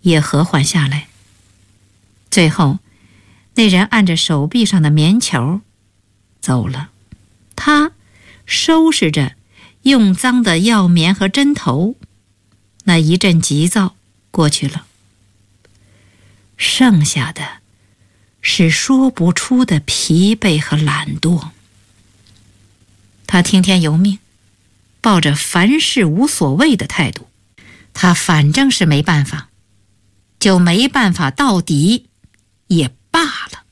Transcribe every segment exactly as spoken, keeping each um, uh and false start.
也和缓下来。最后，那人按着手臂上的棉球走了，他收拾着用脏的药棉和针头，那一阵急躁过去了。剩下的是说不出的疲惫和懒惰。他听天由命，抱着凡事无所谓的态度，他反正是没办法，就没办法到底也罢了。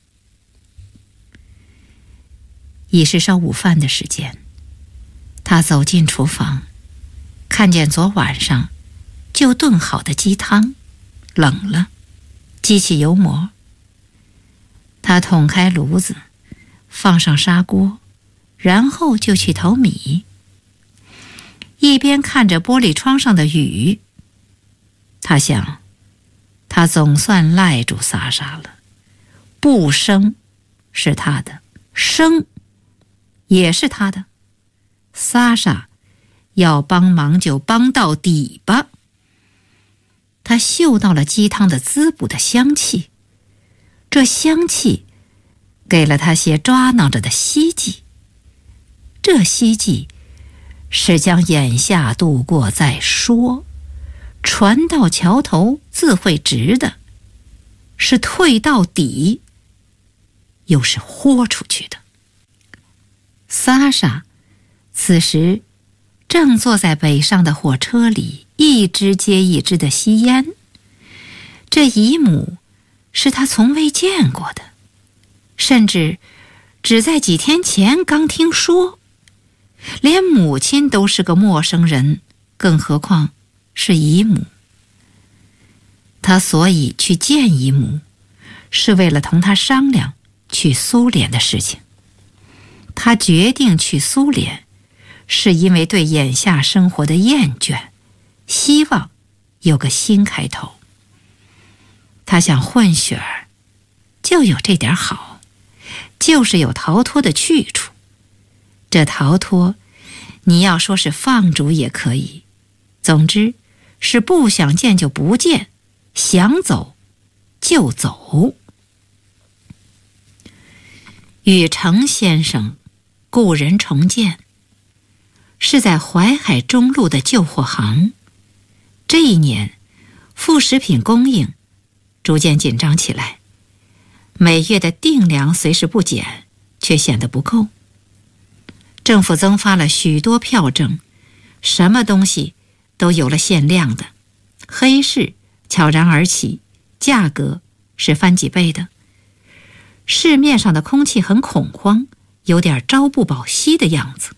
已是烧午饭的时间，他走进厨房，看见昨晚上就炖好的鸡汤冷了，激起油膜。他捅开炉子，放上砂锅，然后就去淘米。一边看着玻璃窗上的雨，他想，他总算赖住莎莎了。不生是他的，生也是他的。莎莎要帮忙就帮到底吧。他嗅到了鸡汤的滋补的香气，这香气给了他些抓挠着的希冀。这希冀是将眼下度过再说，船到桥头自会直的，是退到底，又是豁出去的。莎莎此时正坐在北上的火车里，一支接一支的吸烟。这姨母是他从未见过的，甚至只在几天前刚听说。连母亲都是个陌生人，更何况是姨母。他所以去见姨母，是为了同她商量去苏联的事情。他决定去苏联，是因为对眼下生活的厌倦，希望有个新开头。他想混血儿，就有这点好，就是有逃脱的去处。这逃脱，你要说是放逐也可以，总之是不想见就不见，想走就走。与程先生故人重见，是在淮海中路的旧货行。这一年，副食品供应逐渐紧张起来，每月的定粮虽是不减，却显得不够。政府增发了许多票证，什么东西都有了限量的，黑市悄然而起，价格是翻几倍的。市面上的空气很恐慌，有点朝不保夕的样子。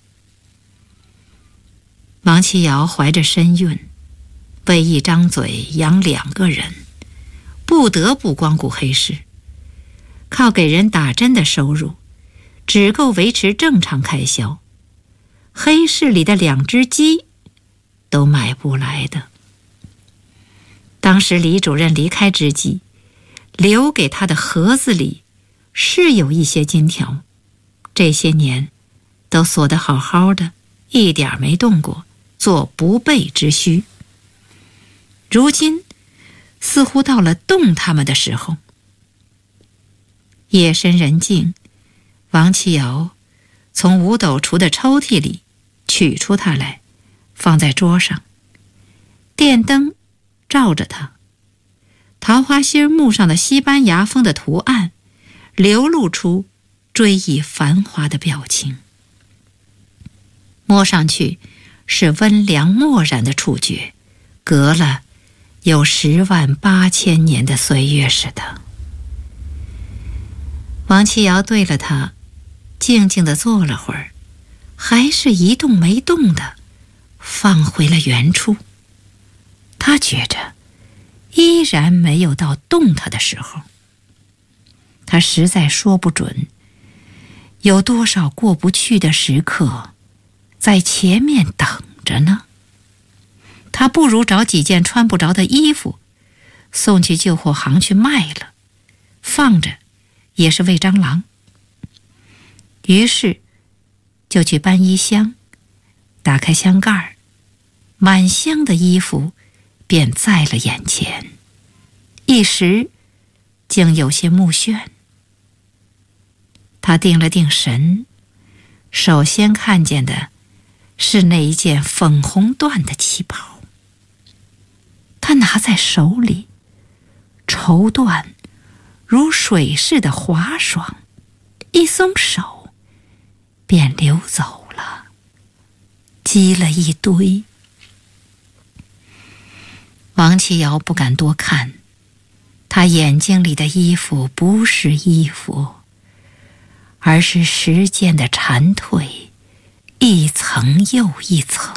王琦尧怀着身孕，为一张嘴养两个人，不得不光顾黑市，靠给人打针的收入只够维持正常开销，黑市里的两只鸡都买不来的。当时李主任离开之际，留给他的盒子里是有一些金条，这些年都锁得好好的，一点没动过，做不备之需。如今似乎到了动他们的时候。夜深人静，王琦尧从五斗橱的抽屉里取出它来，放在桌上，电灯照着它，桃花心木上的西班牙风的图案流露出追忆繁华的表情，摸上去是温凉漠然的触觉，隔了有十万八千年的岁月似的。王琦尧对了他，静静地坐了会儿，还是一动没动的放回了原处。他觉着依然没有到动他的时候。他实在说不准有多少过不去的时刻在前面等着呢。他不如找几件穿不着的衣服送去旧货行去卖了，放着也是喂蟑螂。于是就去搬衣箱，打开箱盖，满箱的衣服便在了眼前。 一时竟有些目眩。他定了定神，首先看见的是那一件粉红缎的旗袍。他拿在手里，绸缎如水似的滑爽，一松手便流走了，积了一堆。王琦尧不敢多看，他眼睛里的衣服不是衣服，而是时间的蝉蜕，一层又一层。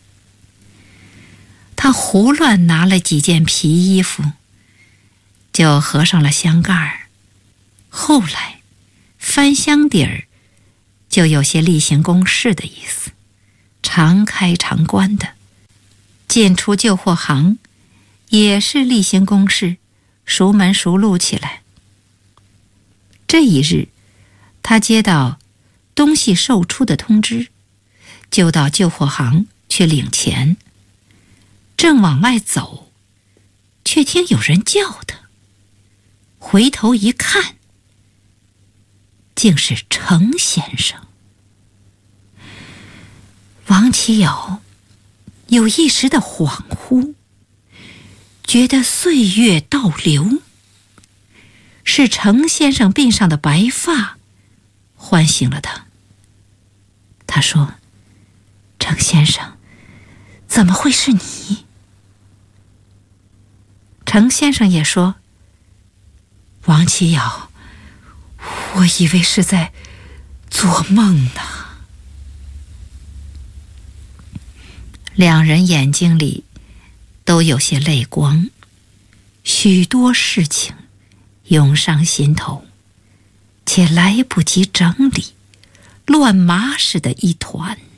他胡乱拿了几件皮衣服，就合上了箱盖儿。后来翻箱底儿，就有些例行公事的意思，常开常关的。进出旧货行也是例行公事，熟门熟路起来。这一日，他接到东西售出的通知，就到旧货行去领钱。正往外走，却听有人叫他。回头一看，竟是程先生。王琦尧有一时的恍惚，觉得岁月倒流，是程先生鬓上的白发唤醒了他。他说：“程先生，怎么会是你？”程先生也说：“王琦尧，我以为是在做梦呢。”两人眼睛里都有些泪光，许多事情涌上心头，且来不及整理，乱麻似的一团。